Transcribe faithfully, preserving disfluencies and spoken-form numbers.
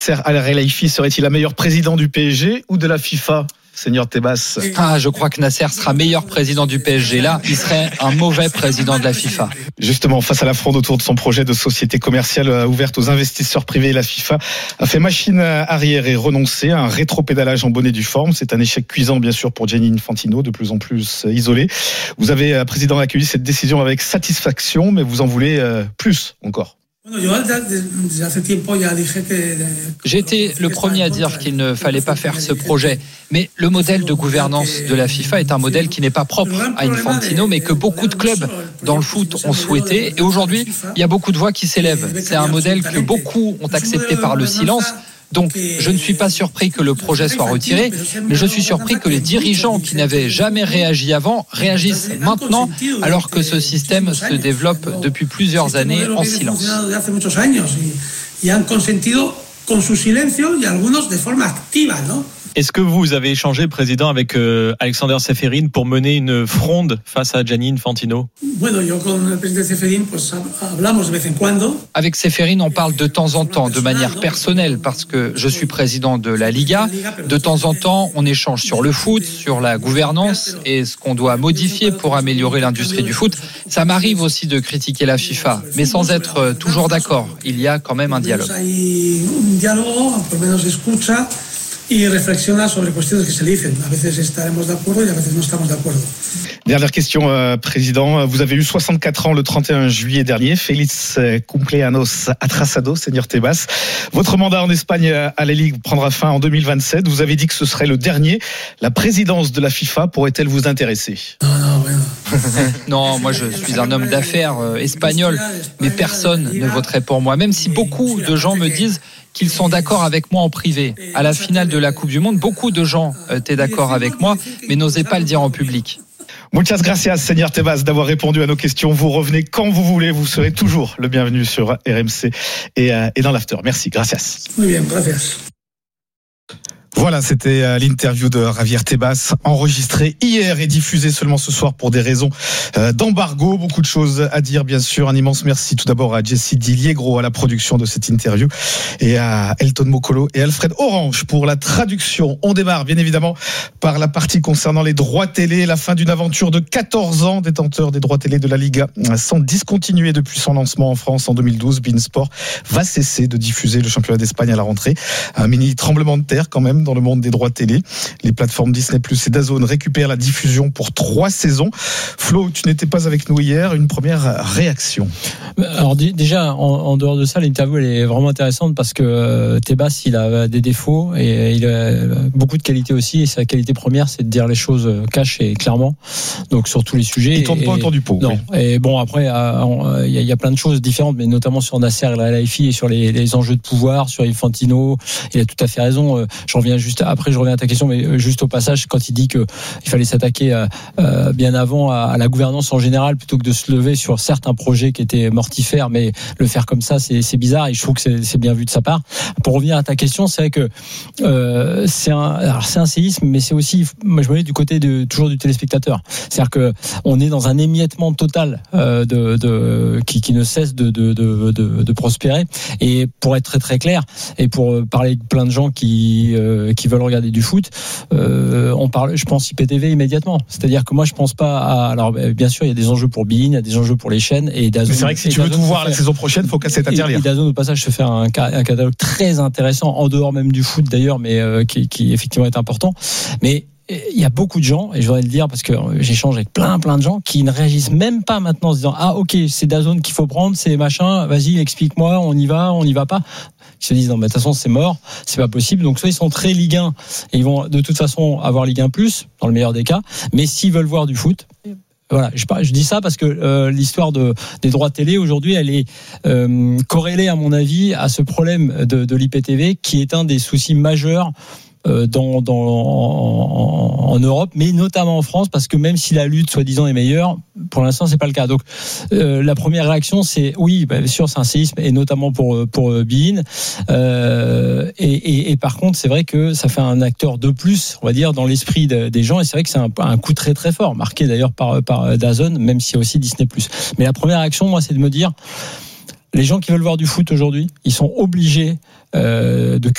Nasser Al-Khelaifi serait-il la meilleure président du P S G ou de la FIFA ? Seigneur Tebas. Ah, je crois que Nasser sera meilleur président du P S G. Là, il serait un mauvais président de la FIFA. Justement, face à la fronde autour de son projet de société commerciale ouverte aux investisseurs privés, la FIFA a fait machine arrière et renoncé à un rétropédalage en bonne et due forme. C'est un échec cuisant, bien sûr, pour Gianni Infantino, de plus en plus isolé. Vous avez, président, accueilli cette décision avec satisfaction, mais vous en voulez plus encore. J'ai été le premier à dire qu'il ne fallait pas faire ce projet. Mais le modèle de gouvernance de la FIFA est un modèle qui n'est pas propre à Infantino, mais que beaucoup de clubs dans le foot ont souhaité. Et aujourd'hui, il y a beaucoup de voix qui s'élèvent. C'est un modèle que beaucoup ont accepté par le silence. Donc, je ne suis pas surpris que le projet soit retiré, mais je suis surpris que les dirigeants qui n'avaient jamais réagi avant réagissent maintenant, alors que ce système se développe depuis plusieurs années en silence. Est-ce que vous avez échangé, président, avec euh, Alexander Ceferin pour mener une fronde face à Gianni Infantino ? Avec Ceferin, on parle de temps en temps, de manière personnelle, parce que je suis président de la Liga. De temps en temps, on échange sur le foot, sur la gouvernance et ce qu'on doit modifier pour améliorer l'industrie du foot. Ça m'arrive aussi de critiquer la FIFA, mais sans être toujours d'accord. Il y a quand même un dialogue. Y reflexiona sobre cuestiones que se dicen. A veces estaremos de acuerdo y a veces no estamos de acuerdo. Dernière question, euh, président. Vous avez eu soixante-quatre ans le trente et un juillet dernier. Feliz cumpleaños atrasado, Seigneur Tebas. Votre mandat en Espagne à la Ligue prendra fin en deux mille vingt-sept. Vous avez dit que ce serait le dernier. La présidence de la FIFA pourrait-elle vous intéresser ? Non, non, bueno. Non, moi je suis un homme d'affaires euh, espagnol, mais personne ne voterait pour moi. Même si beaucoup de gens me disent qu'ils sont d'accord avec moi en privé. À la finale de la Coupe du Monde, beaucoup de gens étaient d'accord avec moi, mais n'osaient pas le dire en public. Muchas gracias, Seigneur Tebas, d'avoir répondu à nos questions. Vous revenez quand vous voulez, vous serez toujours le bienvenu sur R M C et, euh, et dans l'After. Merci, gracias. Muy bien, gracias. Voilà, c'était l'interview de Javier Tebas, enregistrée hier et diffusée seulement ce soir pour des raisons d'embargo. Beaucoup de choses à dire, bien sûr. Un immense merci tout d'abord à Jessie Diliegro à la production de cette interview et à Elton Mokolo et Alfred Orange pour la traduction. On démarre bien évidemment par la partie concernant les droits télé. La fin d'une aventure de quatorze ans. Détenteur des droits télé de la Liga sans discontinuer depuis son lancement en France en deux mille douze. beIN Sport va cesser de diffuser le championnat d'Espagne à la rentrée. Un mini tremblement de terre quand même dans le monde des droits télé. Les plateformes Disney plus, et DAZN récupèrent la diffusion pour trois saisons. Flo, tu n'étais pas avec nous hier. Une première réaction. Alors déjà, en, en dehors de ça, l'interview elle est vraiment intéressante parce que euh, Tebas, il a des défauts et il a beaucoup de qualités aussi. Et sa qualité première, c'est de dire les choses cash et clairement. Donc sur tous les sujets. Il tourne pas autour du pot. Non. Oui. Et bon, après, il y, y a plein de choses différentes, mais notamment sur Nasser El-Khelaifi et sur les, les enjeux de pouvoir, sur Infantino. Il a tout à fait raison. Je reviens juste après, je reviens à ta question, mais juste au passage, quand il dit que il fallait s'attaquer euh, euh, bien avant à, à la gouvernance en général plutôt que de se lever sur certains projets qui étaient mortifères, mais le faire comme ça, c'est, c'est bizarre et je trouve que c'est, c'est bien vu de sa part. Pour revenir à ta question, c'est vrai que euh, c'est un, alors c'est un séisme, mais c'est aussi, moi je me mets du côté de toujours du téléspectateur. C'est-à-dire que on est dans un émiettement total euh, de, de qui, qui ne cesse de, de, de, de, de prospérer. Et pour être très très clair et pour parler avec plein de gens qui euh, qui veulent regarder du foot, euh, on parle, je pense I P T V immédiatement. C'est-à-dire que moi je pense pas à, alors bien sûr il y a des enjeux pour beIN, il y a des enjeux pour les chaînes et DAZN. Mais c'est vrai que si tu veux tout voir la saison prochaine, faut casser ta tirelire. Et DAZN au passage se fait un, un catalogue très intéressant en dehors même du foot d'ailleurs, mais euh, qui, qui effectivement est important. Mais il y a beaucoup de gens, et je voudrais le dire parce que j'échange avec plein plein de gens qui ne réagissent même pas maintenant en se disant ah ok c'est DAZN qu'il faut prendre, c'est machin, vas-y explique-moi, on y va, on y va pas. Ils se disent non mais de toute façon c'est mort, c'est pas possible. Donc soit ils sont très Ligue un et ils vont de toute façon avoir Ligue un plus dans le meilleur des cas, mais s'ils veulent voir du foot. Voilà, je, je dis ça parce que euh, l'histoire de, des droits télé aujourd'hui, elle est euh, corrélée à mon avis à ce problème de, de l'I P T V qui est un des soucis majeurs dans, dans, en, en Europe, mais notamment en France, parce que même si la lutte soi-disant est meilleure, pour l'instant c'est pas le cas. Donc euh, la première réaction c'est oui, bah, bien sûr c'est un séisme et notamment pour pour beIN. Euh, et, et, et par contre c'est vrai que ça fait un acteur de plus, on va dire, dans l'esprit de, des gens, et c'est vrai que c'est un, un coup très très fort, marqué d'ailleurs par par DAZN, même s'il y a aussi Disney plus. Mais la première réaction, moi, c'est de me dire les gens qui veulent voir du foot aujourd'hui, ils sont obligés euh, de